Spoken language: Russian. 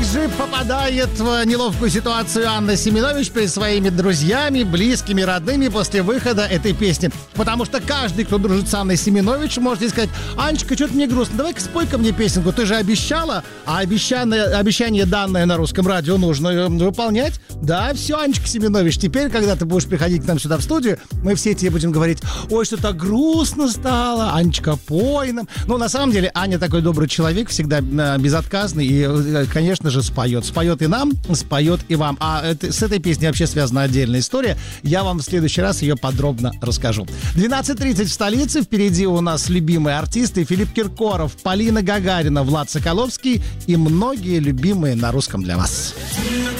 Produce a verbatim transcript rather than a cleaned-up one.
же попадает в неловкую ситуацию Анна Семенович перед своими друзьями, близкими, родными после выхода этой песни. Потому что каждый, кто дружит с Анной Семенович, может сказать: Анечка, что-то мне грустно, давай-ка спой-ка мне песенку. Ты же обещала, а обещание, обещание данное на русском радио нужно выполнять. Да, все, Анечка Семенович, теперь, когда ты будешь приходить к нам сюда в студию, мы все тебе будем говорить: ой, что-то грустно стало, Анечка, пой нам. Ну, на самом деле, Аня такой добрый человек, всегда безотказный и, конечно же, споет. Споет и нам, споет и вам. А это, с этой песней вообще связана отдельная история. Я вам в следующий раз ее подробно расскажу. двенадцать тридцать в столице. Впереди у нас любимые артисты: Филипп Киркоров, Полина Гагарина, Влад Соколовский и многие любимые на русском для вас.